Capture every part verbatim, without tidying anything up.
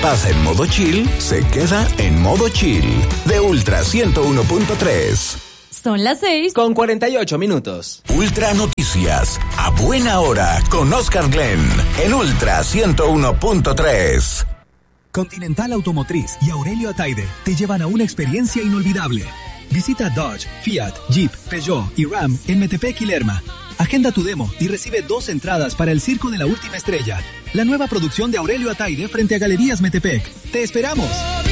pasa en modo chill, se queda en modo chill. De Ultra ciento uno punto tres. Son las seis con cuarenta y ocho minutos. Ultra Noticias, a buena hora, con Oscar Glenn, en Ultra ciento uno punto tres. Continental Automotriz y Aurelio Ataide te llevan a una experiencia inolvidable. Visita Dodge, Fiat, Jeep, Peugeot y Ram en Metepec y Lerma. Agenda tu demo y recibe dos entradas para el Circo de la Última Estrella, la nueva producción de Aurelio Ataide frente a Galerías Metepec. ¡Te esperamos!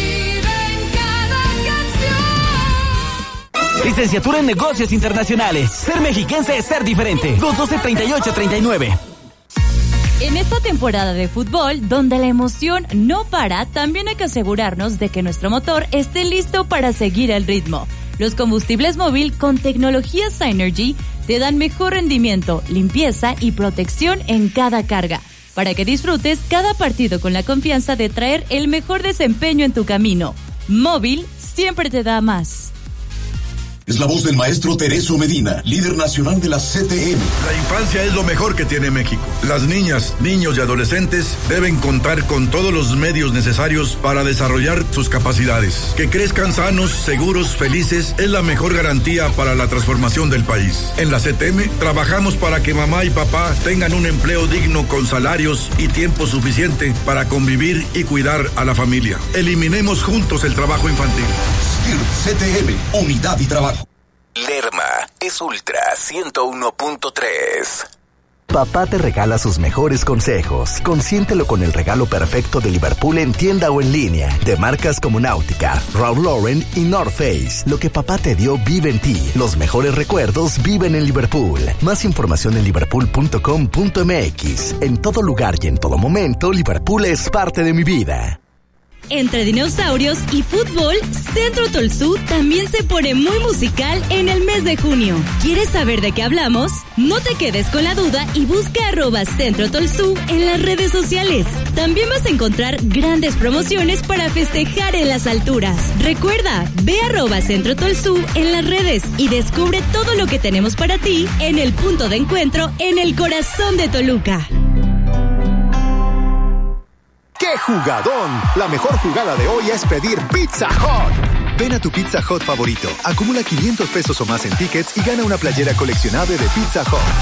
Licenciatura en Negocios Internacionales. Ser mexiquense es ser diferente. dos doce treinta y ocho treinta y nueve. En esta temporada de fútbol, donde la emoción no para, también hay que asegurarnos de que nuestro motor esté listo para seguir el ritmo. Los combustibles móvil con tecnología Synergy te dan mejor rendimiento, limpieza y protección en cada carga, para que disfrutes cada partido con la confianza de traer el mejor desempeño en tu camino. Móvil siempre te da más. Es la voz del maestro Tereso Medina, líder nacional de la C T M. La infancia es lo mejor que tiene México. Las niñas, niños y adolescentes deben contar con todos los medios necesarios para desarrollar sus capacidades. Que crezcan sanos, seguros, felices es la mejor garantía para la transformación del país. En la C T M trabajamos para que mamá y papá tengan un empleo digno con salarios y tiempo suficiente para convivir y cuidar a la familia. Eliminemos juntos el trabajo infantil. C T M, unidad y trabajo. Lerma es Ultra ciento uno punto tres. Papá te regala sus mejores consejos. Consiéntelo con el regalo perfecto de Liverpool en tienda o en línea. De marcas como Nautica, Ralph Lauren y North Face. Lo que papá te dio vive en ti. Los mejores recuerdos viven en Liverpool. Más información en liverpool punto com punto m x. En todo lugar y en todo momento, Liverpool es parte de mi vida. Entre dinosaurios y fútbol, Centro Tolsú también se pone muy musical en el mes de junio. ¿Quieres saber de qué hablamos? No te quedes con la duda y busca arroba Centro Tolsú en las redes sociales. También vas a encontrar grandes promociones para festejar en las alturas. Recuerda, ve arroba Centro Tolsú en las redes y descubre todo lo que tenemos para ti en el punto de encuentro en el corazón de Toluca. ¡Qué jugadón! La mejor jugada de hoy es pedir Pizza Hut. Ven a tu Pizza Hut favorito, acumula quinientos pesos o más en tickets y gana una playera coleccionable de Pizza Hut.